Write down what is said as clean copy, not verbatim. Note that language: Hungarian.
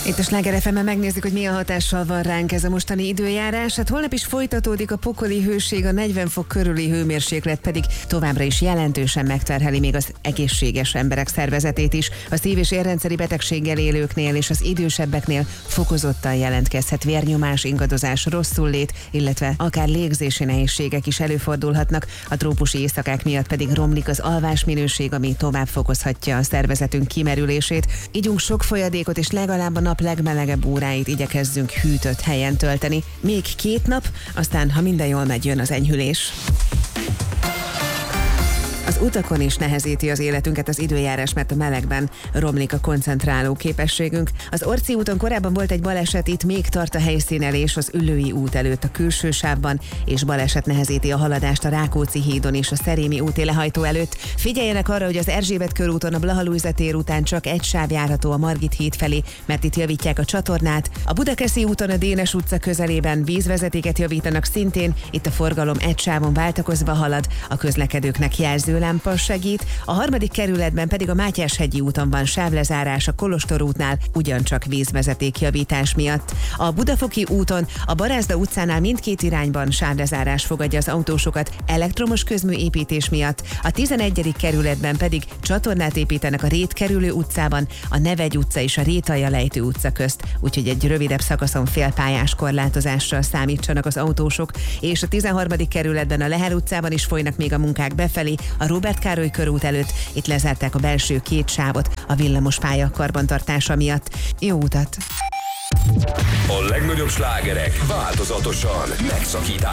Itt a Sláger FM-en megnézzük, hogy milyen hatással van ránk ez a mostani időjárás. Hát holnap is folytatódik a pokoli hőség, a 40 fok körüli hőmérséklet pedig továbbra is jelentősen megterheli még az egészséges emberek szervezetét is. A szív- és érrendszeri betegséggel élőknél és az idősebbeknél fokozottan jelentkezhet vérnyomás, ingadozás, rosszullét, illetve akár légzési nehézségek is előfordulhatnak. A trópusi éjszakák miatt pedig romlik az alvásminőség, ami tovább fokozhatja a szervezetünk kimerülését. Igyunk sok folyadékot, és legalább a nap legmelegebb óráit igyekezzünk hűtött helyen tölteni. Még 2 nap, aztán, ha minden jól megy, jön az enyhülés. Az utakon is nehezíti az életünket az időjárás, mert a melegben romlik a koncentráló képességünk. Az Orci úton korábban volt egy baleset, itt még tart a helyszínelés az Üllői út előtt a külső sávban, és baleset nehezíti a haladást a Rákóczi hídon és a Szerémi úti lehajtó előtt. Figyeljenek arra, hogy az Erzsébet körúton a Blaha-Lujza tér után csak egy sáv járható a Margit híd felé, mert itt javítják a csatornát. A Budakeszi úton a Dénes utca közelében vízvezetéket javítanak szintén, itt a forgalom egy sávon váltakozva halad, a közlekedőknek jelzőlámpa segít, a 3. kerületben pedig a Mátyás-hegyi úton van sávlezárás a Kolostor útnál, ugyancsak vízvezeték javítás miatt. A Budafoki úton a Barázda utcánál mindkét irányban sávlezárás fogadja az autósokat elektromos közműépítés miatt, a 11. kerületben pedig csatornát építenek a Rétkerülő utcában, a Nevegy utca és a Rétalja lejtő utca közt, úgyhogy egy rövidebb szakaszon félpályás korlátozással számítsanak az autósok, és a 13. kerületben a Lehel utcában is folynak még a munkák befelé, a Róbert Károly körút előtt, itt lezárták a belső 2 sávot a villamos pálya karbantartása miatt. Jó utat! A legnagyobb slágerek változatosan megszakítás